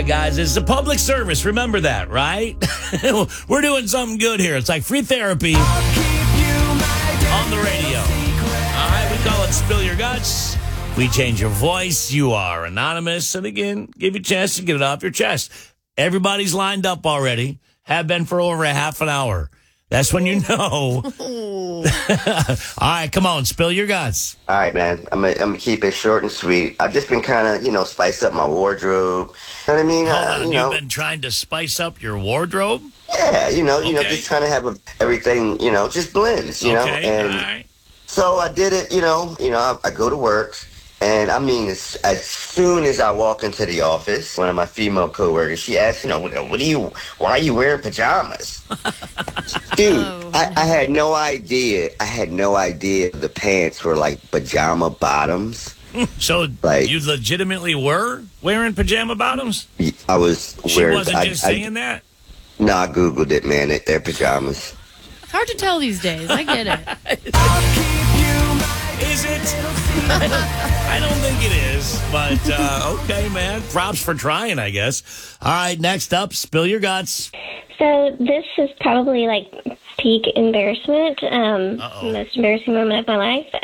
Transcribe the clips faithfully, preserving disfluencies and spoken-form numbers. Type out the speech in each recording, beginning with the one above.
right, guys, it's a public service. Remember that, right? We're doing something good here. It's like free therapy on the radio. All right, we call it Spill Your Guts. We change your voice. You are anonymous. And again, give you a chance to get it off your chest. Everybody's lined up already. Have been for over a half an hour. That's when you know. All right, come on, spill your guts. All right, man. I'm going to keep it short and sweet. I've just been kind of, you know, spice up my wardrobe. You know what I mean? Hold uh, on, you you've know. been trying to spice up your wardrobe? Yeah, you know, you okay. know, just trying to have a, everything, you know, just blends, you okay, know. And all right. so I did it, you know, you know, I, I go to work. And I mean, as, as soon as I walk into the office, one of my female coworkers, she asked, you know, what, what are you, why are you wearing pajamas? Dude, Oh. I, I had no idea. I had no idea the pants were like pajama bottoms. So Like- you legitimately were wearing pajama bottoms? I was She wearing. wasn't I, just I, saying that? No, I Googled it, man. It, they're pajamas. Hard to tell these days. I get it. Is it? I don't think it is, but uh, okay, man. Props for trying, I guess. All right, next up, spill your guts. So this is probably like peak embarrassment, um, Uh-oh. most embarrassing moment of my life.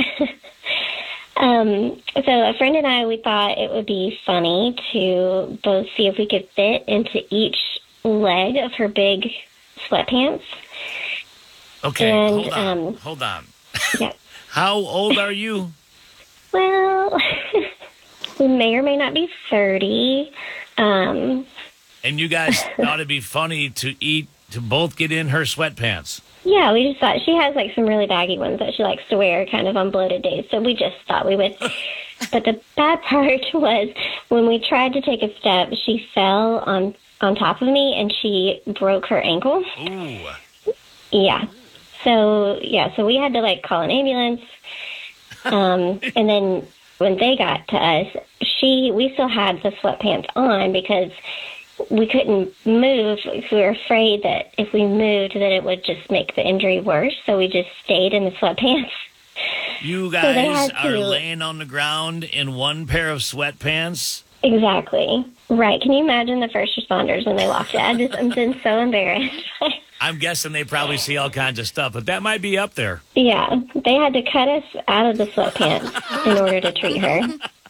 um, so a friend and I, we thought it would be funny to both see if we could fit into each leg of her big sweatpants. Okay, And, hold on. um, hold on. Yeah. How old are you? Well, we may or may not be thirty. Um, And you guys thought it'd be funny to eat, to both get in her sweatpants. Yeah, we just thought she has like some really baggy ones that she likes to wear kind of on bloated days. So we just thought we would. But the bad part was when we tried to take a step, she fell on, on top of me and she broke her ankle. Ooh. Yeah. So, yeah, so we had to like call an ambulance. Um, and then when they got to us, she, we still had the sweatpants on because we couldn't move. We were afraid that if we moved, that it would just make the injury worse. So we just stayed in the sweatpants. You they guys had are to- laying on the ground in one pair of sweatpants. Exactly. Right. Can you imagine the first responders when they walked in? I just, I'm just so embarrassed. I'm guessing they probably see all kinds of stuff, but that might be up there. Yeah. They had to cut us out of the sweatpants in order to treat her.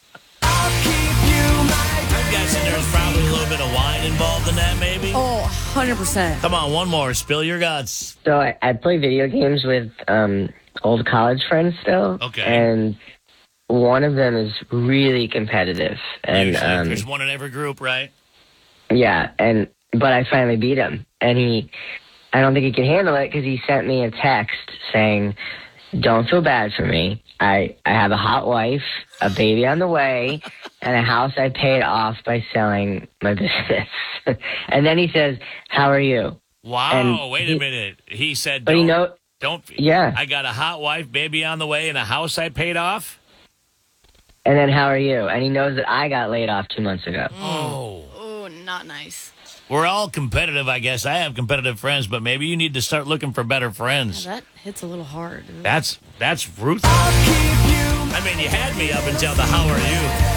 I'm guessing there's probably a little bit of wine involved in that, maybe. Oh, one hundred percent. Come on, one more. Spill your guts. So I, I play video games with um, old college friends still. Okay. And one of them is really competitive. And Usually, um, there's one in every group, right? yeah, and but I finally beat him. And he, I don't think he could handle it because he sent me a text saying, "Don't feel bad for me. I, I have a hot wife, a baby on the way, and a house I paid off by selling my business." And then he says, "How are you?" Wow, And wait he- a minute. He said, But don't, you know, don't, yeah. I got a hot wife, baby on the way, and a house I paid off? And then how are you? And he knows that I got laid off two months ago. Oh. Oh, not nice. We're all competitive, I guess. I have competitive friends, but maybe you need to start looking for better friends. That hits a little hard. That's, that's ruthless. I mean, you had me up until the how are you.